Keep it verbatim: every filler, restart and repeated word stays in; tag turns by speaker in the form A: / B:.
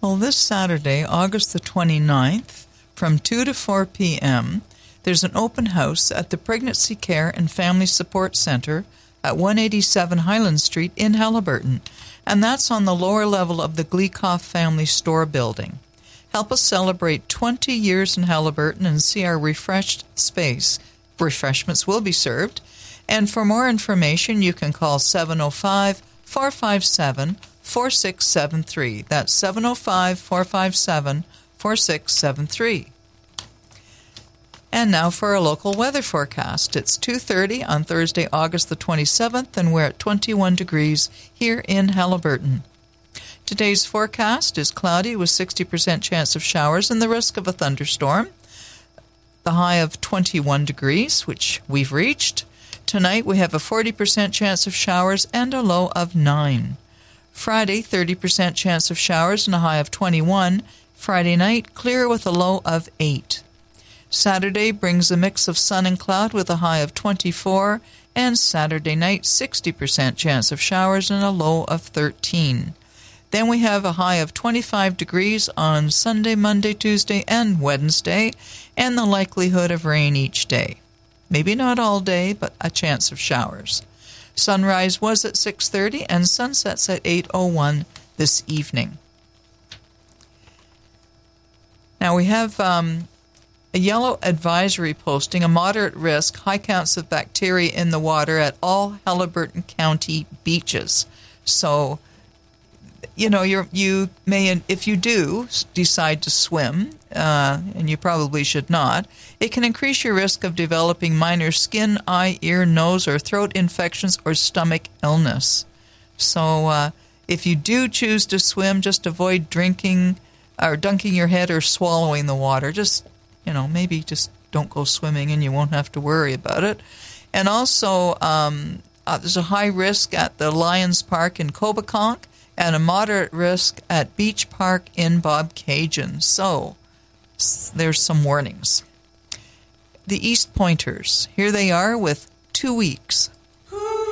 A: Well, this Saturday, August the twenty-ninth, from two to four p.m., there's an open house at the Pregnancy Care and Family Support Center at one eighty-seven Highland Street in Haliburton, and that's on the lower level of the Gleekoff Family Store building. Help us celebrate twenty years in Haliburton and see our refreshed space. Refreshments will be served, and for more information, you can call seven oh five, four five seven, four six seven three. That's seven oh five, four five seven, four six seven three. And now for a local weather forecast. It's two thirty on Thursday, August the twenty-seventh, and we're at twenty-one degrees here in Haliburton. Today's forecast is cloudy with sixty percent chance of showers and the risk of a thunderstorm. The high of twenty-one degrees, which we've reached. Tonight we have a forty percent chance of showers and a low of nine. Friday, thirty percent chance of showers and a high of twenty-one. Friday night, clear with a low of eight. Saturday brings a mix of sun and cloud with a high of twenty-four. And Saturday night, sixty percent chance of showers and a low of thirteen. Then we have a high of twenty-five degrees on Sunday, Monday, Tuesday, and Wednesday, and the likelihood of rain each day. Maybe not all day, but a chance of showers. Sunrise was at six thirty and sunsets at eight oh one this evening. Now we have um, a yellow advisory posting, a moderate risk, high counts of bacteria in the water at all Haliburton County beaches. So, you know, you're, you may, if you do decide to swim, uh, and you probably should not, it can increase your risk of developing minor skin, eye, ear, nose, or throat infections or stomach illness. So uh, if you do choose to swim, just avoid drinking or dunking your head or swallowing the water. Just, you know, maybe just don't go swimming and you won't have to worry about it. And also, um, uh, there's a high risk at the Lions Park in Coboconk and a moderate risk at Beach Park in Bobcaygeon. So there's some warnings. The East Pointers, here they are with two weeks.